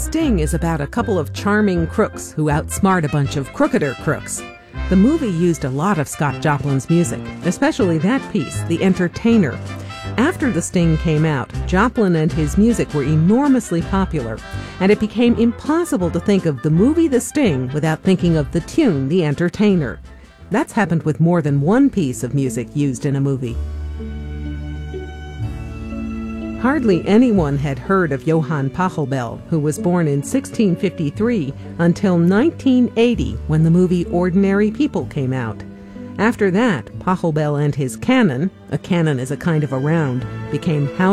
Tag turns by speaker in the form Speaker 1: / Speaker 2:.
Speaker 1: Sting is about a couple of charming crooks who outsmart a bunch of crookeder crooks. The movie used a lot of Scott Joplin's music, especially that piece, The Entertainer. After The Sting came out, Joplin and his music were enormously popular, and it became impossible to think of the movie The Sting without thinking of the tune The Entertainer. That's happened with more than one piece of music used in a movie. Hardly anyone had heard of Johann Pachelbel, who was born in 1653, until 1980, when the movie Ordinary People came out. After that, Pachelbel and his canon — a canon is a kind of a round — became